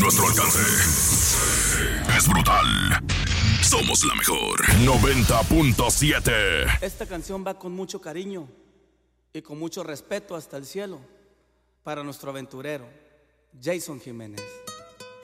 nuestro alcance. Es brutal. Somos la mejor. 90.7. Esta canción va con mucho cariño y con mucho respeto hasta el cielo para nuestro aventurero, Jason Jiménez.